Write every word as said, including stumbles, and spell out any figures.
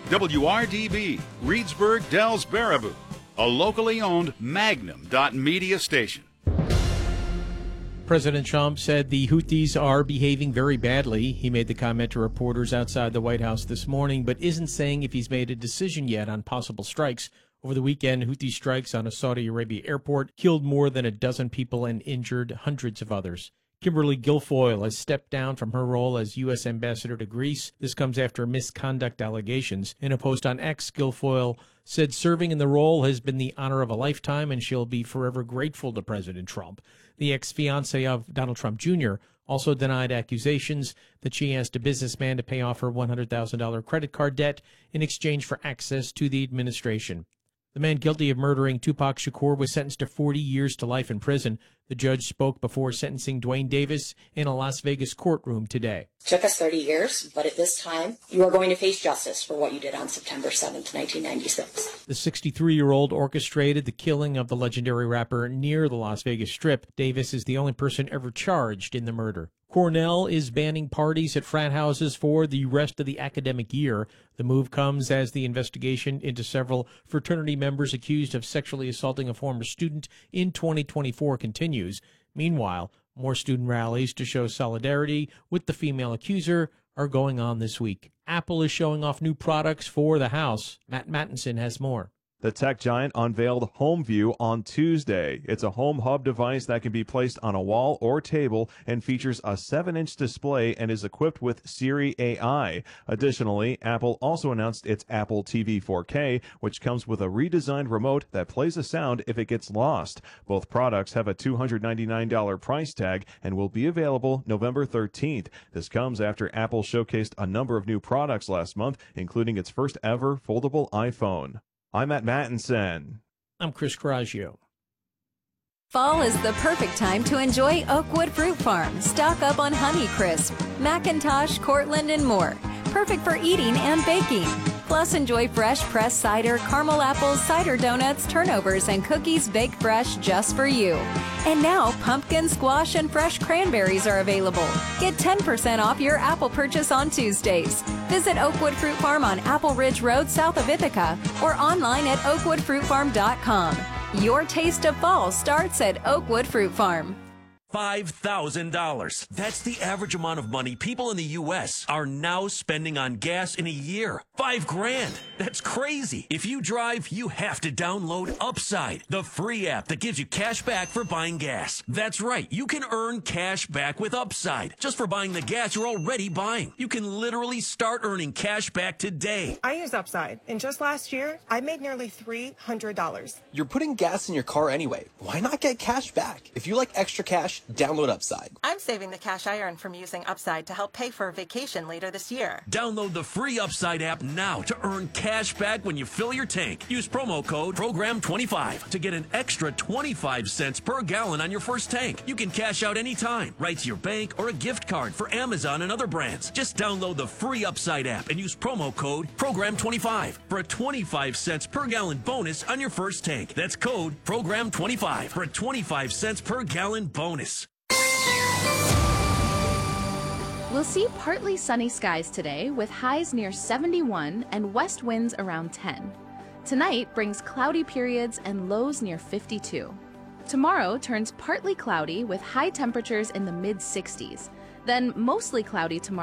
W R D B, Reedsburg, Dells, Baraboo, a locally owned Magnum Media station. President Trump said the Houthis are behaving very badly. He made the comment to reporters outside the White House this morning, but isn't saying if he's made a decision yet on possible strikes. Over the weekend, Houthi strikes on a Saudi Arabia airport killed more than a dozen people and injured hundreds of others. Kimberly Guilfoyle has stepped down from her role as U S ambassador to Greece. This comes after misconduct allegations. In a post on X, Guilfoyle said serving in the role has been the honor of a lifetime, and she'll be forever grateful to President Trump. The ex-fiancée of Donald Trump Junior also denied accusations that she asked a businessman to pay off her one hundred thousand dollars credit card debt in exchange for access to the administration. The man guilty of murdering Tupac Shakur was sentenced to forty years to life in prison. The judge spoke before sentencing Dwayne Davis in a Las Vegas courtroom today. It took us thirty years, but at this time, you are going to face justice for what you did on September seventh, nineteen ninety-six. The sixty-three-year-old orchestrated the killing of the legendary rapper near the Las Vegas Strip. Davis is the only person ever charged in the murder. Cornell is banning parties at frat houses for the rest of the academic year. The move comes as the investigation into several fraternity members accused of sexually assaulting a former student in twenty twenty-four continues. Meanwhile, more student rallies to show solidarity with the female accuser are going on this week. Apple is showing off new products for the house. Matt Mattinson has more. The tech giant unveiled HomeView on Tuesday. It's a home hub device that can be placed on a wall or table and features a seven inch display and is equipped with Siri A I. Additionally, Apple also announced its Apple T V four K, which comes with a redesigned remote that plays a sound if it gets lost. Both products have a two hundred ninety-nine dollars price tag and will be available November thirteenth. This comes after Apple showcased a number of new products last month, including its first ever foldable iPhone. I'm Matt Mattinson. I'm Chris Coraggio. Fall is the perfect time to enjoy Oakwood Fruit Farm. Stock up on Honeycrisp, Macintosh, Cortland, and more. Perfect for eating and baking. Plus, enjoy fresh pressed cider, caramel apples, cider donuts, turnovers, and cookies baked fresh just for you. And now, pumpkin, squash, and fresh cranberries are available. Get ten percent off your apple purchase on Tuesdays. Visit Oakwood Fruit Farm on Apple Ridge Road south of Ithaca or online at oakwood fruit farm dot com. Your taste of fall starts at Oakwood Fruit Farm. five thousand dollars. That's the average amount of money people in the U S are now spending on gas in a year. Five grand. That's crazy. If you drive, you have to download Upside, the free app that gives you cash back for buying gas. That's right. You can earn cash back with Upside just for buying the gas you're already buying. You can literally start earning cash back today. I use Upside, and just last year, I made nearly three hundred dollars. You're putting gas in your car anyway. Why not get cash back? If you like extra cash, download Upside. I'm saving the cash I earn from using Upside to help pay for a vacation later this year. Download the free Upside app now to earn cash back when you fill your tank. Use promo code program twenty-five to get an extra twenty-five cents per gallon on your first tank. You can cash out anytime, right to your bank or a gift card for Amazon and other brands. Just download the free Upside app and use promo code program twenty-five for a twenty-five cents per gallon bonus on your first tank. That's code program twenty-five for a twenty-five cents per gallon bonus. We'll see partly sunny skies today with highs near seventy-one and west winds around ten. Tonight brings cloudy periods and lows near fifty-two. Tomorrow turns partly cloudy with high temperatures in the mid sixties. Then mostly cloudy tomorrow.